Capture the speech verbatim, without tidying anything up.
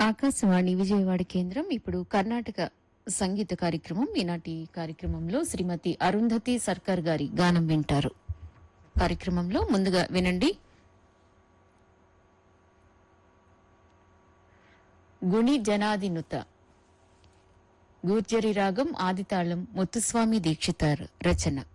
ఆకాశవాణి విజయవాడ కేంద్రం ఇప్పుడు కర్ణాటక సంగీత కార్యక్రమం. ఈనాటి కార్యక్రమంలో శ్రీమతి అరుంధతి సర్కార్ గారి గానం వింటారు. కార్యక్రమంలో ముందుగా వినండి గుణి జనాదినుత, గూర్జరి రాగం, ఆదితాళం, ముత్తుస్వామి దీక్షితార్ రచన.